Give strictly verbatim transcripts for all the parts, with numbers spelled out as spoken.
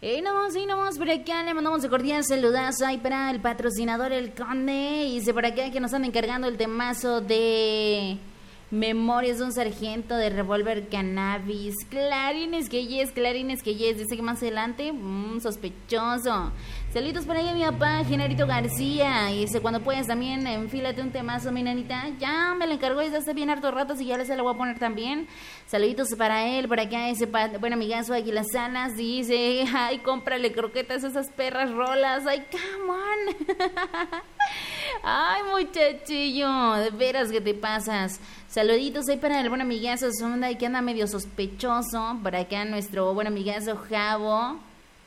Y nomás, y nomás por acá le mandamos un cordial saludazo ahí para el patrocinador El Conde. Y dice por acá que nos están encargando el temazo de Memorias de un Sargento de Revolver Cannabis. Clarines que yes, clarines que yes. Dice que más adelante, mmm, sospechoso. Saludos por ahí a mi papá, Generito García. Y dice, cuando puedas también, enfílate un temazo, mi nanita. Ya me lo encargó desde hace bien harto rato, y ya se lo voy a poner también. Saluditos para él, por acá ese pa- buen amigazo Águilas Salas. Dice, ay, cómprale croquetas a esas perras rolas. Ay, come on. Ay, muchachillo, de veras que te pasas. Saluditos ahí para el buen amigazo Sonda, que anda medio sospechoso. Por acá nuestro buen amigazo Javo.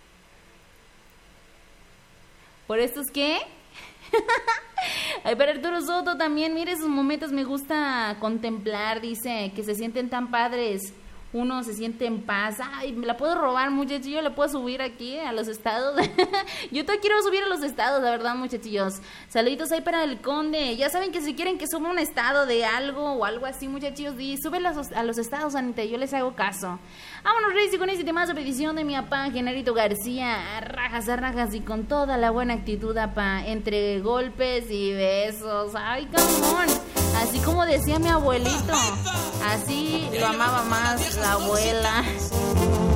¿Por estos qué? Ay, para Arturo Soto también, mire, esos momentos me gusta contemplar. Dice que se sienten tan padres. Uno se siente en paz. Ay, me la puedo robar, muchachillo. La puedo subir aquí a los estados. Yo te quiero subir a los estados, la verdad, muchachillos. Saluditos ahí para el Conde. Ya saben que si quieren que suba un estado de algo o algo así, muchachillos, di, súbelos a los estados, Anita. Yo les hago caso. Vámonos, Reyes, y con este temazo petición de mi papá, Generito García. A rajas, a rajas y con toda la buena actitud, apa. Entre golpes y besos. Ay, camón. Así como decía mi abuelito. Así lo amaba más la abuela.